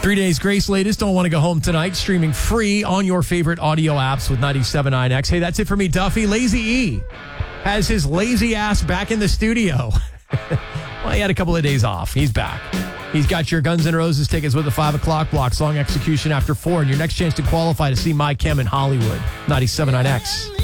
3 Days Grace latest. Don't want to go home tonight. Streaming free on your favorite audio apps with 97.9X. Hey, that's it for me, Duffy. Lazy E has his lazy ass back in the studio. Well, he had a couple of days off. He's back. He's got your Guns N' Roses tickets with the 5 o'clock block. Song execution after 4. And your next chance to qualify to see My Chem in Hollywood. 97.9X.